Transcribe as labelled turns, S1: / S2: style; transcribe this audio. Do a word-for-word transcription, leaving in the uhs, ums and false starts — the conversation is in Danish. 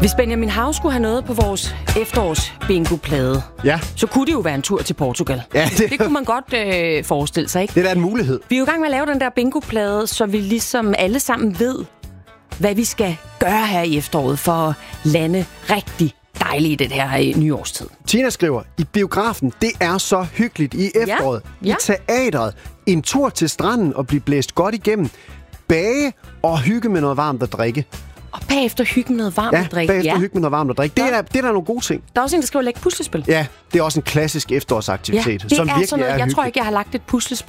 S1: Hvis Benjamin Hav skulle have noget på vores efterårs-bingo-plade,
S2: Ja.
S1: så kunne det jo være en tur til Portugal.
S2: Ja, det-
S1: det kunne man godt øh, forestille sig, ikke?
S2: Det er da en mulighed.
S1: Vi er jo i gang med at lave den der bingo-plade, så vi ligesom alle sammen ved, hvad vi skal gøre her i efteråret for at lande rigtig dejligt i den her øh, nyårstid.
S2: Tina skriver, i biografen, det er så hyggeligt i efteråret.
S1: Ja.
S2: I teatret, en tur til stranden og blive blæst godt igennem. Bage og hygge med noget varmt at drikke.
S1: Og bagefter hygge med noget varmt
S2: Ja,
S1: at drikke.
S2: bagefter hygge med noget varmt at drikke. Det er, det er der nogle gode ting.
S1: Der er også en, der skriver lægge puslespil.
S2: Ja, det er også en klassisk efterårsaktivitet,
S1: Ja, det
S2: som
S1: er
S2: virkelig
S1: sådan noget.
S2: er
S1: Jeg tror
S2: hyggelig.
S1: ikke, jeg har lagt et puslespil